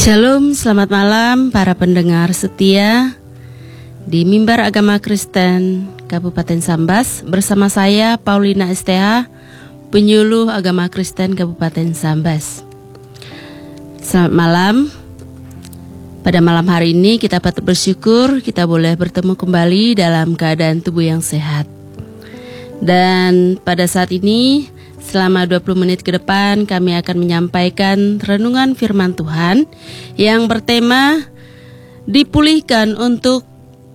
Shalom, selamat malam para pendengar setia di Mimbar Agama Kristen Kabupaten Sambas. Bersama saya Paulina STH, penyuluh Agama Kristen Kabupaten Sambas. Selamat malam. Pada malam hari ini kita patut bersyukur kita boleh bertemu kembali dalam keadaan tubuh yang sehat. Dan pada saat ini selama 20 menit ke depan kami akan menyampaikan renungan firman Tuhan yang bertema dipulihkan untuk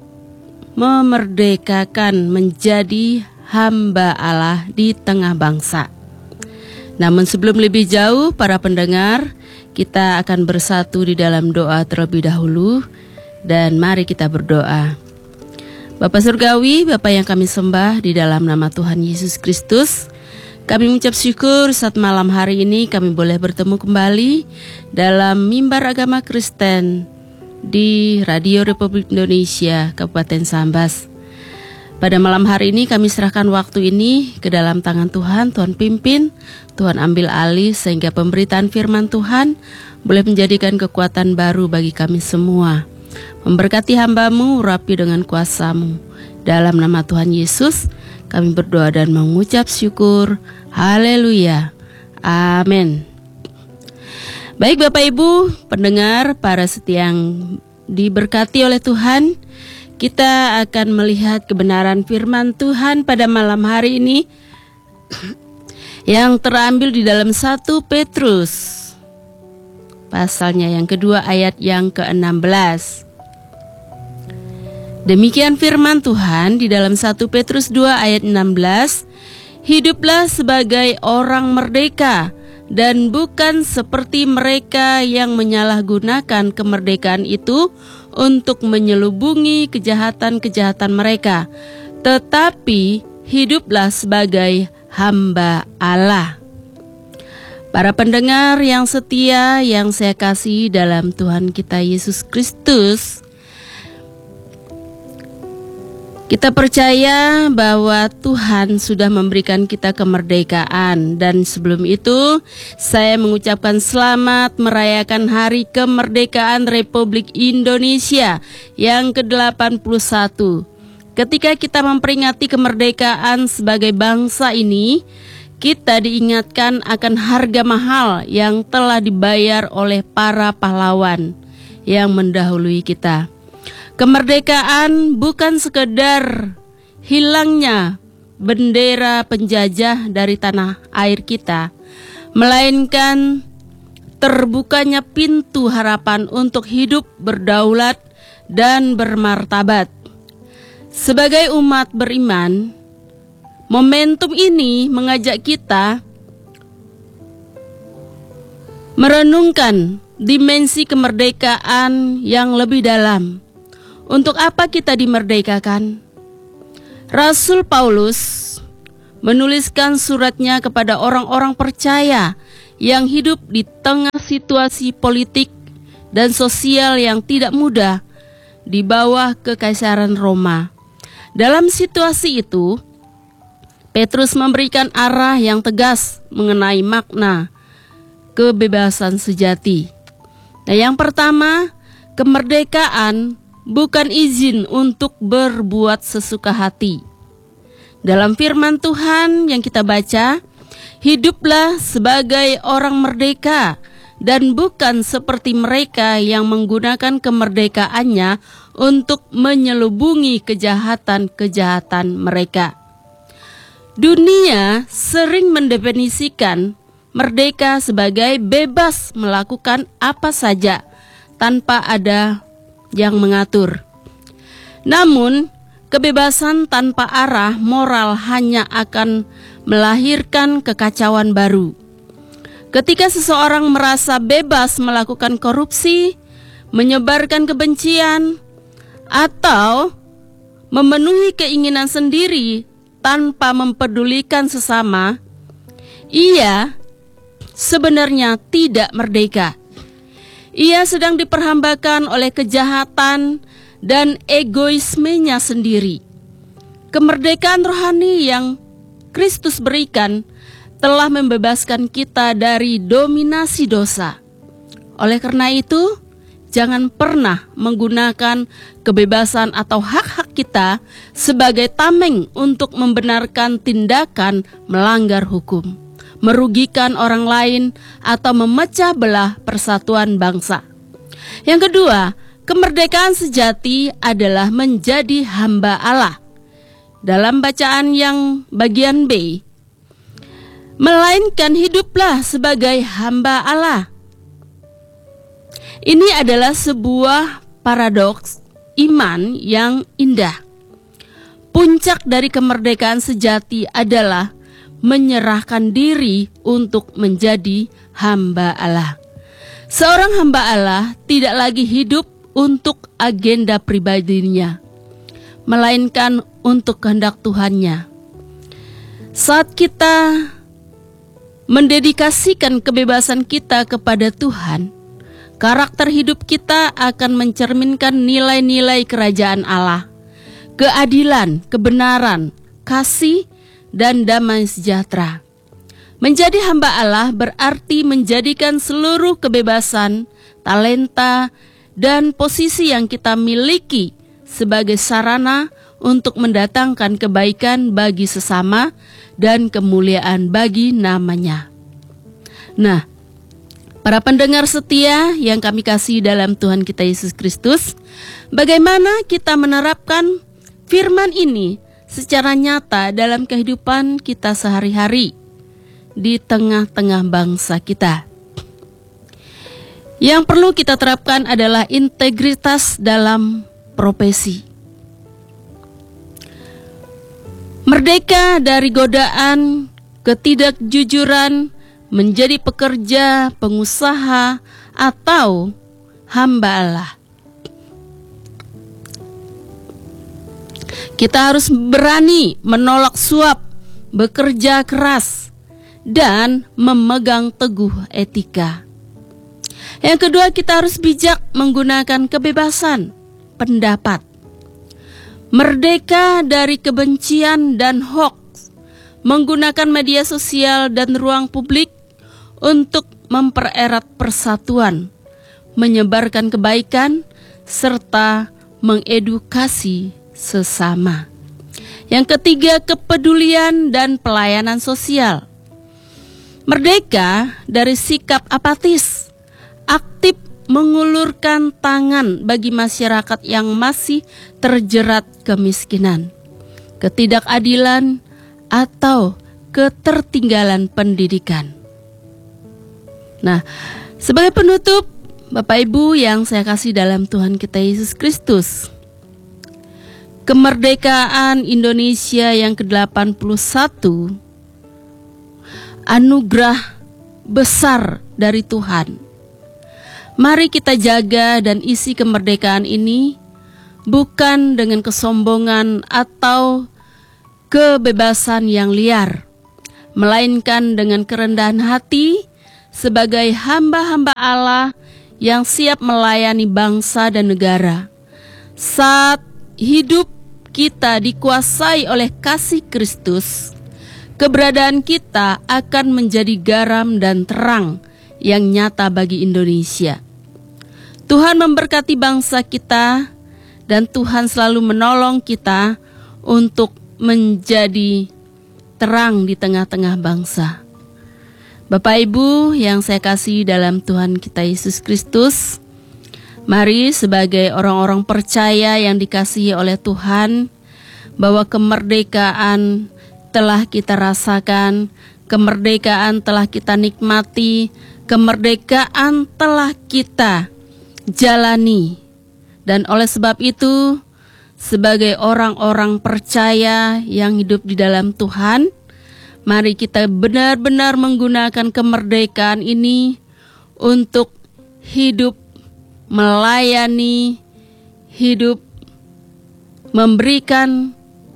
memerdekakan menjadi hamba Allah di tengah bangsa. Namun sebelum lebih jauh para pendengar, kita akan bersatu di dalam doa terlebih dahulu dan mari kita berdoa. Bapa Surgawi, Bapa yang kami sembah di dalam nama Tuhan Yesus Kristus, kami mengucap syukur saat malam hari ini kami boleh bertemu kembali dalam Mimbar Agama Kristen di Radio Republik Indonesia Kabupaten Sambas. Pada malam hari ini kami serahkan waktu ini ke dalam tangan Tuhan. Tuhan pimpin, Tuhan ambil alih sehingga pemberitaan firman Tuhan boleh menjadikan kekuatan baru bagi kami semua. Memberkati hamba-Mu, urapi dengan kuasa-Mu. Dalam nama Tuhan Yesus kami berdoa dan mengucap syukur. Haleluya. Amin. Baik Bapak Ibu, pendengar para setia yang diberkati oleh Tuhan, kita akan melihat kebenaran firman Tuhan pada malam hari ini yang terambil di dalam 1 Petrus pasalnya yang kedua ayat yang ke-16. Demikian firman Tuhan di dalam 1 Petrus 2 ayat 16. Hiduplah sebagai orang merdeka dan bukan seperti mereka yang menyalahgunakan kemerdekaan itu untuk menyelubungi kejahatan-kejahatan mereka, tetapi hiduplah sebagai hamba Allah. Para pendengar yang setia yang saya kasih dalam Tuhan kita Yesus Kristus, kita percaya bahwa Tuhan sudah memberikan kita kemerdekaan, dan sebelum itu saya mengucapkan selamat merayakan Hari Kemerdekaan Republik Indonesia yang ke-81. Ketika kita memperingati kemerdekaan sebagai bangsa ini, kita diingatkan akan harga mahal yang telah dibayar oleh para pahlawan yang mendahului kita. Kemerdekaan bukan sekedar hilangnya bendera penjajah dari tanah air kita, melainkan terbukanya pintu harapan untuk hidup berdaulat dan bermartabat. Sebagai umat beriman, momentum ini mengajak kita merenungkan dimensi kemerdekaan yang lebih dalam. Untuk apa kita dimerdekakan? Rasul Paulus menuliskan suratnya kepada orang-orang percaya yang hidup di tengah situasi politik dan sosial yang tidak mudah di bawah kekaisaran Roma. Dalam situasi itu, Petrus memberikan arah yang tegas mengenai makna kebebasan sejati. Nah, yang pertama, kemerdekaan bukan izin untuk berbuat sesuka hati. Dalam firman Tuhan yang kita baca, hiduplah sebagai orang merdeka dan bukan seperti mereka yang menggunakan kemerdekaannya untuk menyelubungi kejahatan-kejahatan mereka. Dunia sering mendefinisikan merdeka sebagai bebas melakukan apa saja tanpa ada yang mengatur. Namun, kebebasan tanpa arah moral hanya akan melahirkan kekacauan baru. Ketika seseorang merasa bebas melakukan korupsi, menyebarkan kebencian, atau memenuhi keinginan sendiri tanpa mempedulikan sesama, ia sebenarnya tidak merdeka. Ia sedang diperhambakan oleh kejahatan dan egoismenya sendiri. Kemerdekaan rohani yang Kristus berikan telah membebaskan kita dari dominasi dosa. Oleh karena itu, jangan pernah menggunakan kebebasan atau hak-hak kita sebagai tameng untuk membenarkan tindakan melanggar hukum, merugikan orang lain, atau memecah belah persatuan bangsa. Yang kedua, kemerdekaan sejati adalah menjadi hamba Allah. Dalam bacaan yang bagian B, melainkan hiduplah sebagai hamba Allah. Ini adalah sebuah paradoks iman yang indah. Puncak dari kemerdekaan sejati adalah menyerahkan diri untuk menjadi hamba Allah. Seorang hamba Allah tidak lagi hidup untuk agenda pribadinya, melainkan untuk kehendak Tuhannya. Saat kita mendedikasikan kebebasan kita kepada Tuhan, karakter hidup kita akan mencerminkan nilai-nilai kerajaan Allah, keadilan, kebenaran, kasih, dan damai sejahtera. Menjadi hamba Allah berarti menjadikan seluruh kebebasan, talenta, dan posisi yang kita miliki sebagai sarana untuk mendatangkan kebaikan bagi sesama dan kemuliaan bagi namanya. Nah, para pendengar setia yang kami kasih dalam Tuhan kita Yesus Kristus, bagaimana kita menerapkan firman ini secara nyata dalam kehidupan kita sehari-hari di tengah-tengah bangsa kita? Yang perlu kita terapkan adalah integritas dalam profesi. Merdeka dari godaan ketidakjujuran, menjadi pekerja, pengusaha, atau hamba Allah. Kita harus berani menolak suap, bekerja keras, dan memegang teguh etika. Yang kedua, kita harus bijak menggunakan kebebasan pendapat. Merdeka dari kebencian dan hoaks, menggunakan media sosial dan ruang publik untuk mempererat persatuan, menyebarkan kebaikan, serta mengedukasi sesama. Yang ketiga, kepedulian dan pelayanan sosial. Merdeka dari sikap apatis, aktif mengulurkan tangan bagi masyarakat yang masih terjerat kemiskinan, ketidakadilan, atau ketertinggalan pendidikan. Nah, sebagai penutup, Bapak Ibu yang saya kasih dalam Tuhan kita Yesus Kristus, kemerdekaan Indonesia yang ke-81 anugerah besar dari Tuhan. Mari kita jaga dan isi kemerdekaan ini bukan dengan kesombongan atau kebebasan yang liar, melainkan dengan kerendahan hati sebagai hamba-hamba Allah yang siap melayani bangsa dan negara. Saat hidup kita dikuasai oleh kasih Kristus, keberadaan kita akan menjadi garam dan terang yang nyata bagi Indonesia. Tuhan memberkati bangsa kita, dan Tuhan selalu menolong kita untuk menjadi terang di tengah-tengah bangsa. Bapak Ibu yang saya kasih dalam Tuhan kita Yesus Kristus, mari sebagai orang-orang percaya yang dikasihi oleh Tuhan, bahwa kemerdekaan telah kita rasakan, kemerdekaan telah kita nikmati, kemerdekaan telah kita jalani. Dan oleh sebab itu, sebagai orang-orang percaya yang hidup di dalam Tuhan, mari kita benar-benar menggunakan kemerdekaan ini untuk hidup melayani, hidup memberikan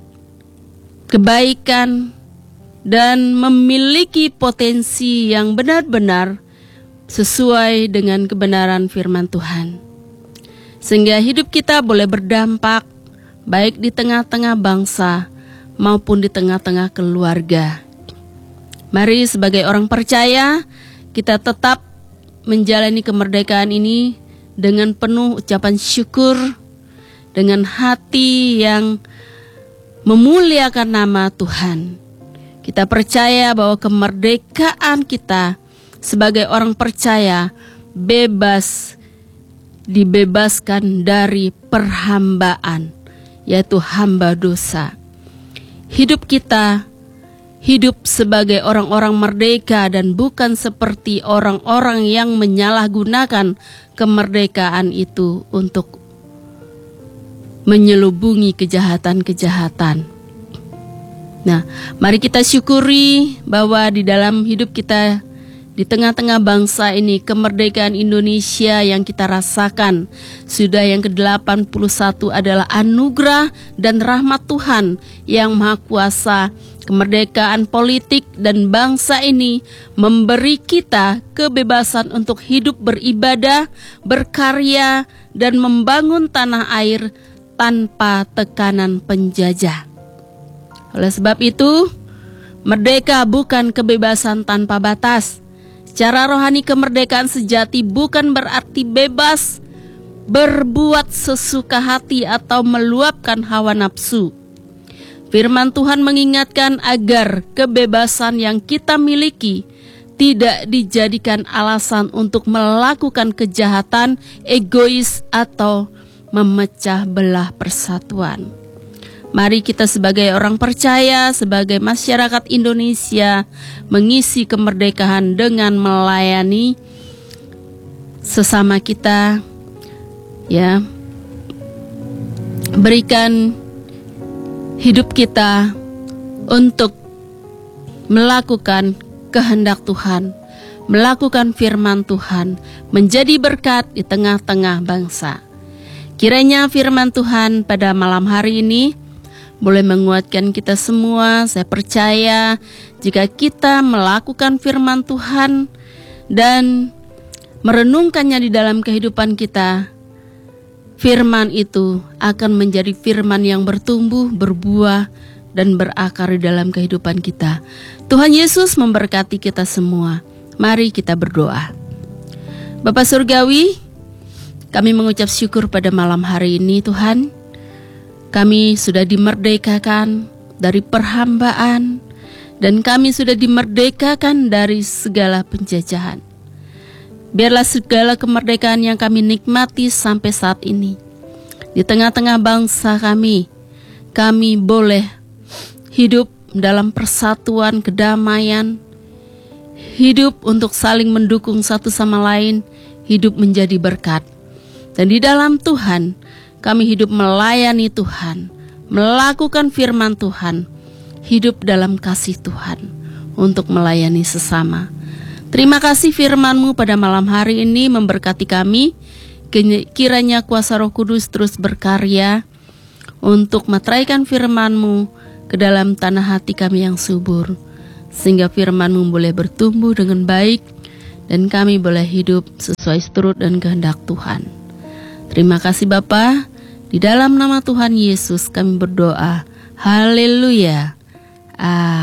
kebaikan, dan memiliki potensi yang benar-benar sesuai dengan kebenaran firman Tuhan. Sehingga hidup kita boleh berdampak baik di tengah-tengah bangsa maupun di tengah-tengah keluarga. Mari sebagai orang percaya kita tetap menjalani kemerdekaan ini dengan penuh ucapan syukur, dengan hati yang memuliakan nama Tuhan. Kita percaya bahwa kemerdekaan kita sebagai orang percaya dibebaskan dari perhambaan, yaitu hamba dosa. Hidup kita hidup sebagai orang-orang merdeka dan bukan seperti orang-orang yang menyalahgunakan kemerdekaan itu untuk menyelubungi kejahatan-kejahatan. Nah, mari kita syukuri bahwa di dalam hidup kita, di tengah-tengah bangsa ini, kemerdekaan Indonesia yang kita rasakan sudah yang ke-81 adalah anugerah dan rahmat Tuhan yang Maha Kuasa. Kemerdekaan politik dan bangsa ini memberi kita kebebasan untuk hidup beribadah, berkarya, dan membangun tanah air tanpa tekanan penjajah. Oleh sebab itu, merdeka bukan kebebasan tanpa batas. Secara rohani, kemerdekaan sejati bukan berarti bebas berbuat sesuka hati atau meluapkan hawa nafsu. Firman Tuhan mengingatkan agar kebebasan yang kita miliki tidak dijadikan alasan untuk melakukan kejahatan, egois, atau memecah belah persatuan. Mari kita sebagai orang percaya, sebagai masyarakat Indonesia, mengisi kemerdekaan dengan melayani sesama kita, ya. Berikan hidup kita untuk melakukan kehendak Tuhan, melakukan firman Tuhan, menjadi berkat di tengah-tengah bangsa. Kiranya firman Tuhan pada malam hari ini boleh menguatkan kita semua. Saya percaya jika kita melakukan firman Tuhan dan merenungkannya di dalam kehidupan kita, firman itu akan menjadi firman yang bertumbuh, berbuah, dan berakar di dalam kehidupan kita. Tuhan Yesus memberkati kita semua. Mari kita berdoa. Bapa Surgawi, kami mengucap syukur pada malam hari ini Tuhan. Kami sudah dimerdekakan dari perhambaan dan kami sudah dimerdekakan dari segala penjajahan. Biarlah segala kemerdekaan yang kami nikmati sampai saat ini, di tengah-tengah bangsa kami boleh hidup dalam persatuan, kedamaian, hidup untuk saling mendukung satu sama lain, hidup menjadi berkat. Dan di dalam Tuhan, kami hidup melayani Tuhan, melakukan firman Tuhan, hidup dalam kasih Tuhan untuk melayani sesama. Terima kasih firman-Mu pada malam hari ini memberkati kami. Kiranya kuasa Roh Kudus terus berkarya untuk meteraikan firman-Mu ke dalam tanah hati kami yang subur, sehingga firman-Mu boleh bertumbuh dengan baik dan kami boleh hidup sesuai seturut dan kehendak Tuhan. Terima kasih Bapa. Di dalam nama Tuhan Yesus kami berdoa. Haleluya.